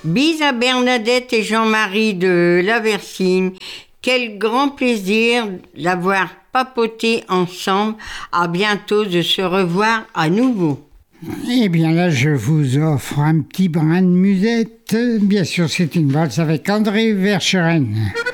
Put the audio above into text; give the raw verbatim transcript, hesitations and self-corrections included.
Bis à Bernadette et Jean-Marie de La Versine. Quel grand plaisir d'avoir papoté ensemble. À bientôt de se revoir à nouveau. Eh bien là, je vous offre un petit brin de musette. Bien sûr, c'est une valse avec André Verschuren.